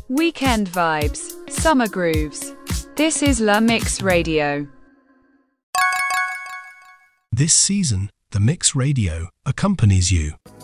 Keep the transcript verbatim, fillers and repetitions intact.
Weekend vibes, summer grooves. This is La Mix Radio. This season, The Mix Radio accompanies you.